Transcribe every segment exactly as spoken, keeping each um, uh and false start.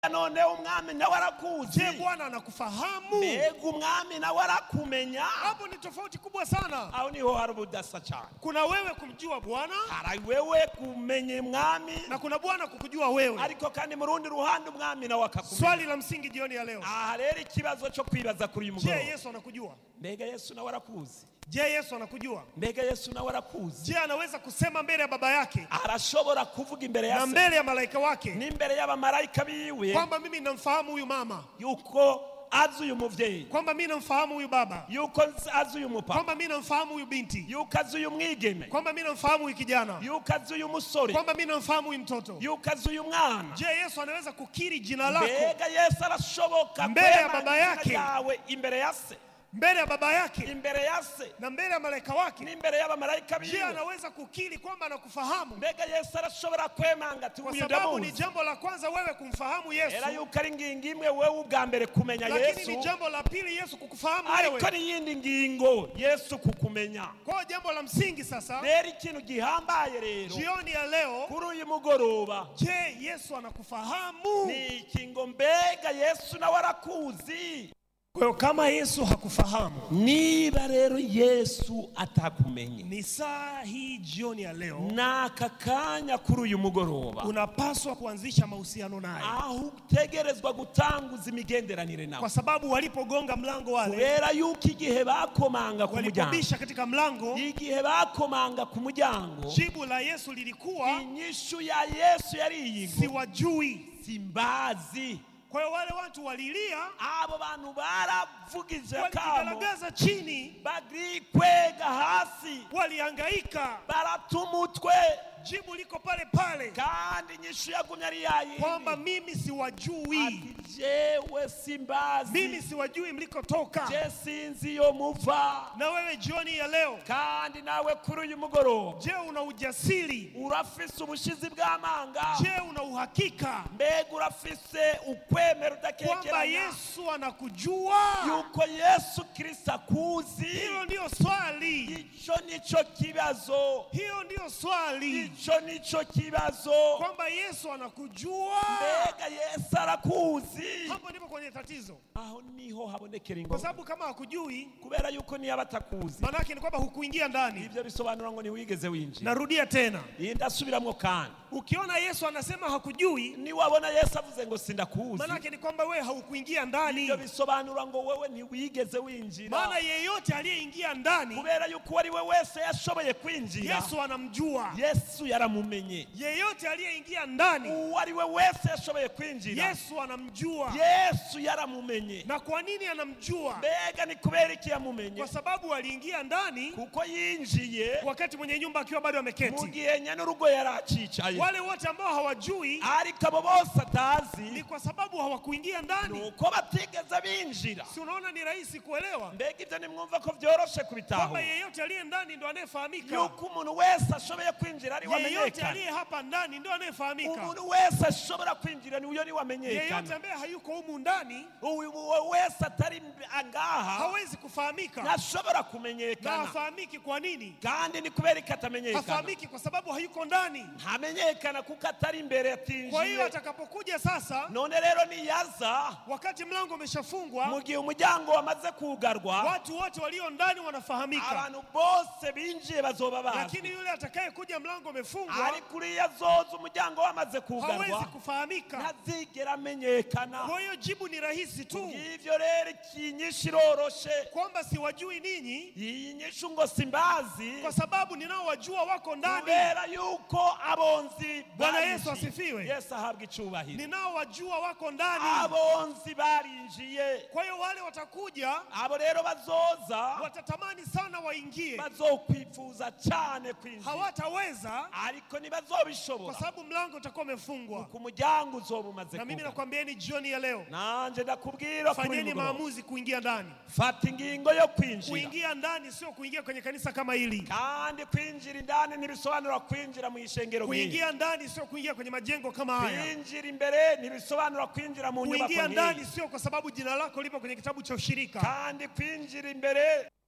none umwami nawe arakuzi. Je, Bwana anakufahamu? Mbega umwami nawe arakumenya? Hapo ni tofauti kubwa sana. Aho niho hari ubudasa cyane. Kuna wewe kumjua Bwana, hari wewe kumenya umwami, na kuna Bwana kukujua wewe. Ariko kandi mu rundi ruhande umwami nawe akakumenya. Swali la msingi jioni ya leo. Ah, rero ikibazo cyo kwibaza kuri uyu mugoroba. Je, Yesu anakujua? Mbega Yesu nawe arakuzi? Je, Yesu anakujua? Mbega Yesu nawe arakuzi? Je, anaweza kusema mbele ya baba yake? Arashobora kuvuga imbere ya na mbele ya malaika wake, ni mbere y'abamarayika biwe, kwamba mimi namfahamu huyu mama, yuko azi uyu muvyeyi, kwamba mimi namfahamu huyu baba, yuko azi uyu mupapa, kwamba mimi namfahamu huyu binti, yuko azi uyu mwigeme, kwamba mimi namfahamu huyu kijana, yuko azi uyu musore, kwamba mimi namfahamu huyu mtoto, yuko azi uyu mwana. Je, Yesu anaweza kukiri jina lako Mbega Yesu arashoboka mbele ya baba yake, yawe imbere ya se, mbele ya baba yake, imbere ya se, na mbele ya malaika wake, ni mbere y'abamarayika biwe? Je, anaweza kukiri kwamba anakufahamu? Mbega Yesu arashobora kwemanga ati kwa sababu ni jambo la kwanza wewe kumfahamu Yesu, era yuko ari ngingo imwe wewe ubwa mbere kumenya Yesu, lakini ni jambo la pili Yesu kukufahamu wewe, ariko ni yindi ngingo Yesu kukumenya. Kwa jambo la msingi sasa, rero ikintu gihambaye rero jioni ya leo, kuri uyu mugoroba, je, Yesu anakufahamu? ni ikingo mbega Yesu nawe arakuzi? Kwa hiyo kama Yesu hakufahamu, niba rero Yesu atakumenye, ni saa hii jioni ya leo, n'aka kanya kuri uyu mugoroba, unapaswa kuanzisha mahusiano naye, aho utegerezwa gutanguza imigenderanire nawe, kwa sababu walipogonga mlango wale, kubera yuko igihe bakomanga ku muryango, walipobisha katika mlango, igihe bakomanga ku muryango, jibu la Yesu lilikuwa, inyishu ya Yesu yari iyi, siwajui, simbazi. Kwa hiyo wale watu walilia, abo bantu baravugije kamo, waligaragaza chini, bagri kwega hasi, walihangaika, baratumutwe. Jibu liko pale pale, kandi nyishu yagumye ari yayi, kwamba mimi siwajui, ati jewe simbazi, mimi siwajui mlikotoka, je sinzi yo muva. Na wewe jioni ya leo, kandi nawe kuri uyu mugoroba, je, una ujasiri? Urafise ubushizi bw'amanga? Je, una uhakika? Mbega urafise ukwemera udakekeranya kwamba Yesu anakujua, yuko Yesu Kristo akuzi? Hilo ndio swali, ico nico kibazo, hiyo ndio swali, ico nico kibazo, kwamba Yesu anakujua. Mbega Yesu arakuzi? Hapo ndipo kwenye tatizo, aho niho habonekera ingo, kwa sababu kama hakujui, kubera yuko ni abatakuzi, maana yake ni kwamba hukuingia ndani. Ibyo bisobanura ngo ni wigeze winjira. Narudia tena, ndasubiramwo kandi, ukiona Yesu anasema hakujui, ni wabona Yesu avuze ngo sindakuzi, maana yake ni kwamba wewe haukuingia ndani. Ibyo bisobanura ngo wewe ni wigeze winjira, maana yeyote aliyeingia ndani, kubera yuko ari we wese yashoboye kwinjira, Yesu anamjua. Yesu yaramumenye. Yeyote aliyeingia ndani, uwo ari we wese yashoboye kwinjira, Yesu anamjua. Yesu yaramumenye. Na kwa nini anamjua? Mbega ni kubera iki yamumenye? Kwa sababu aliingia ndani, kuko yinjiye wakati mwenye nyumba akiwa bado ameketi. Mugihe nyene urugo yaracicaye. Wale wote ambao hawajui, ariko abo bose atazi, ni kwa sababu hawakuingia ndani, nuko batigeze binjira. Si unaona ni rahisi kuelewa? Mbega ibyo nimwumva ko vyoroshe kubitaho, kwamba yeyote aliye ndani ndo anayefahamika, yuko umuntu wese ashoboye kwinjira ari wamenyekana. Yeyote aliye hapa ndani ndo anayefahamika. Umuntu wese ashobora kwinjira ni uyo ni wamenyekana. Yeyote ambaye hayuko humu ndani, uyu wese atari angaha, hawezi kufahamika, nashobora kumenyekana. Na hafahamiki kwa nini? Kandi ni kubera katamenyekana. Hafahamiki kwa sababu hayuko ndani, hamenyekana kuko atari imbere atinjiye. Kwa hiyo atakapokuja sasa, none rero ni yaza, wakati mlango umeshafungwa, mugihe umuryango wamaze kugarwa, watu wote walio ndani wanafahamika, abantu bose binjiye bazoba bazi. Lakini yule atakaye kuja mlango umefungwa, ari kuri yazoza umuryango wamaze kugarwa, hawezi kufahamika, ntazigera amenyekana. Kwa hiyo jibu ni rahisi tu. Hivyo rero ikinyishu iroroshe, kwamba siwajui ninyi, iyi nyishu ngo simbazi, kwa sababu ninao wajua wako ndani, kubera yuko abonzi. Bwana Yesu asifiwe. Yesu ahabwe icubahiro. Ninao wajua wako ndani, abonzi barinjiye. Kwa hiyo wale watakuja, abo rero bazoza, watatamani sana waingie, bazokwifuza cyane kwinjira, hawataweza, ariko ntibazobishobora, kwa sababu mlango utakuwa umefungwa, ku muryango uzoba umaze. Na mimi nakwambieni jioni ya leo, nanje ndakubwira, fanyeni maamuzi kuingia ndani. Fata ingingo yo kwinjira. Kuingia ndani sio kuingia kwenye kanisa kama hili, kandi kwinjira ndani ntibisobanura kwinjira mu ishengero. Kuingia ndani sio kuingia kwenye majengo kama haya. Kwinjira imbere ntibisobanura kwinjira mu nyubako. Kuingia ndani sio kwa sababu jina lako lipo kwenye kitabu cha ushirika. Kandi kwinjira imbere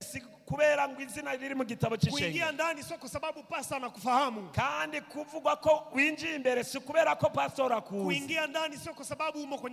si kubera ngo izina riri mu gitabo Kuingia cy'ishengero, ndani sio kwa sababu pasta anakufahamu. kandi kuvugwa ko winjiye imbere si kubera ko pastor akuzi. Kuingia ndani sio kwa sababu umo kwenye